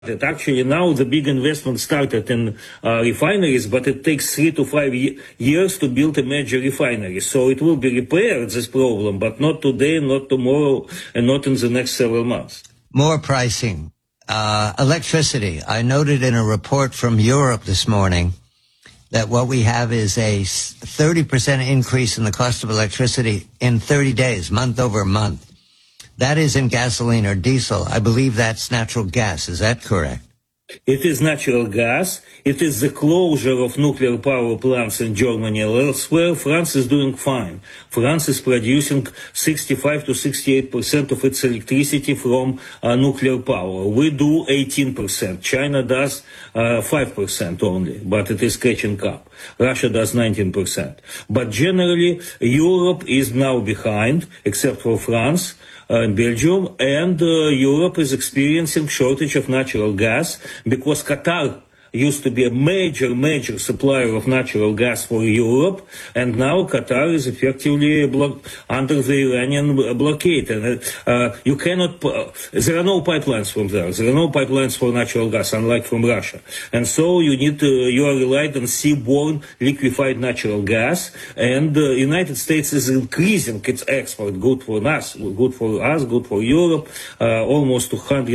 Actually, now the big investment started in refineries, but it takes 3 to 5 years to build a major refinery. So it will be repaired, this problem, but not today, not tomorrow, and not in the next several months. More pricing. Electricity. I noted in a report from Europe this morning that what we have is a 30% increase in the cost of electricity in 30 days, month over month. That is in gasoline or diesel. I believe that's natural gas. Is that correct? It is natural gas. It is the closure of nuclear power plants in Germany and elsewhere. France is doing fine. France is producing 65 to 68% of its electricity from nuclear power. We do 18%. China does 5% only, but it is catching up. Russia does 19%. But generally, Europe is now behind, except for France and Belgium, and Europe is experiencing shortage of natural gas because Qatar used to be a major supplier of natural gas for Europe, and now Qatar is effectively under the Iranian blockade. And you cannot, there are no pipelines from there. There are no pipelines for natural gas, unlike from Russia. And so you are reliant on seaborne liquefied natural gas, and the United States is increasing its export, good for us, good for Europe, almost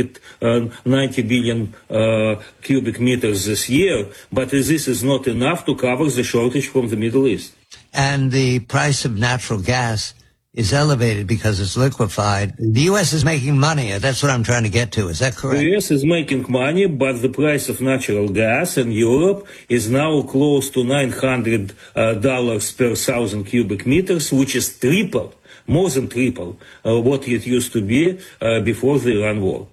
290 billion cubic meters this year, but this is not enough to cover the shortage from the Middle East. And the price of natural gas is elevated because it's liquefied. The U.S. is making money. That's what I'm trying to get to. Is that correct? The U.S. is making money, but the price of natural gas in Europe is now close to $900 per 1,000 cubic meters, which is triple, more than triple, what it used to be before the Iran war.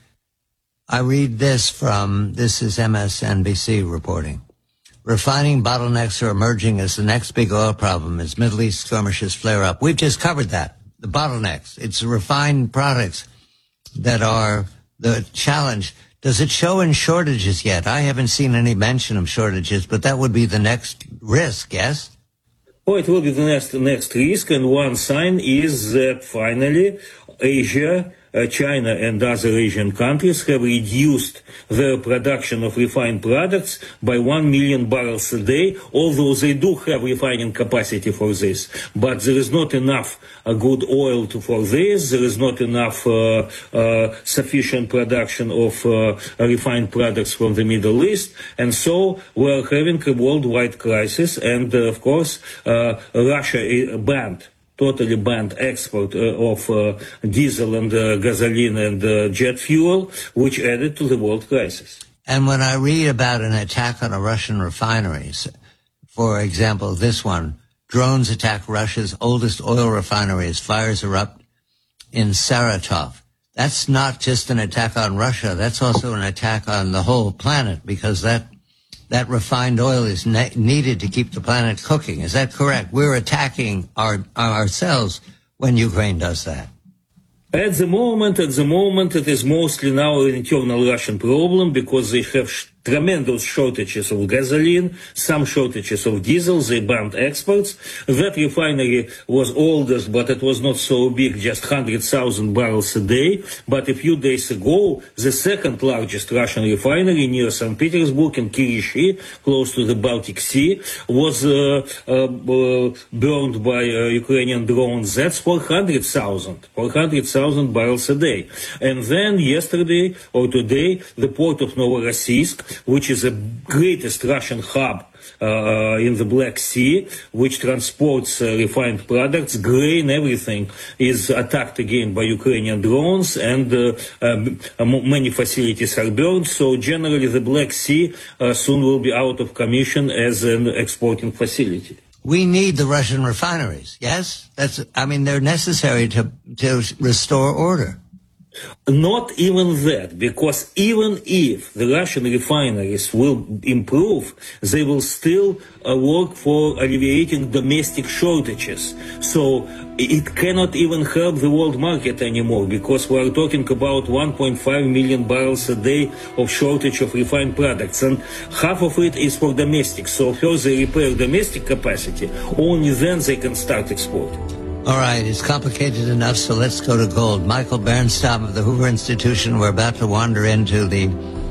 I read this is MSNBC reporting. Refining bottlenecks are emerging as the next big oil problem as Middle East skirmishes flare up. We've just covered that, the bottlenecks. It's refined products that are the challenge. Does it show in shortages yet? I haven't seen any mention of shortages, but that would be the next risk, yes? Oh, it will be the next risk, and one sign is that finally Asia, China and other Asian countries have reduced their production of refined products by 1 million barrels a day, although they do have refining capacity for this. But there is not enough good oil for this. There is not enough sufficient production of refined products from the Middle East. And so we're having a worldwide crisis. And, of course, Russia totally banned export of diesel and gasoline and jet fuel, which added to the world crisis. And when I read about an attack on a Russian refineries, for example, this one, drones attack Russia's oldest oil refinery as fires erupt in Saratov. That's not just an attack on Russia, that's also an attack on the whole planet, because that refined oil is needed to keep the planet cooking. Is that correct? We're attacking ourselves when Ukraine does that. At the moment, it is mostly now an internal Russian problem because they have tremendous shortages of gasoline, some shortages of diesel. They banned exports. That refinery was oldest, but it was not so big, just 100,000 barrels a day. But a few days ago, the second largest Russian refinery near St. Petersburg in Kirishi, close to the Baltic Sea, was burned by Ukrainian drones. That's 400,000 barrels a day. And then yesterday or today, the port of Novorossiysk, which is the greatest Russian hub in the Black Sea, which transports refined products, grain, everything, is attacked again by Ukrainian drones, and many facilities are burned. So generally the Black Sea soon will be out of commission as an exporting facility. We need the Russian refineries, yes? They're necessary to restore order. Not even that, because even if the Russian refineries will improve, they will still work for alleviating domestic shortages. So it cannot even help the world market anymore, because we are talking about 1.5 million barrels a day of shortage of refined products, and half of it is for domestic. So first they repair domestic capacity, only then they can start exporting. All right, it's complicated enough, so let's go to gold. Michael Bernstam of the Hoover Institution. We're about to wander into the